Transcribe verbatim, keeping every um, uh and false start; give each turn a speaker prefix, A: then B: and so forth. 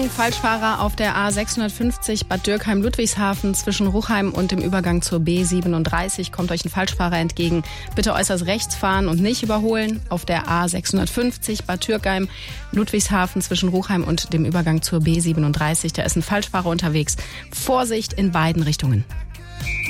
A: Achtung, Falschfahrer auf der A sechshundertfünfzig Bad Dürkheim-Ludwigshafen zwischen Ruchheim und dem Übergang zur B siebenunddreißig. Kommt euch ein Falschfahrer entgegen. Bitte äußerst rechts fahren und nicht überholen. Auf der A sechshundertfünfzig Bad Dürkheim-Ludwigshafen zwischen Ruchheim und dem Übergang zur B siebenunddreißig. Da ist ein Falschfahrer unterwegs. Vorsicht in beiden Richtungen.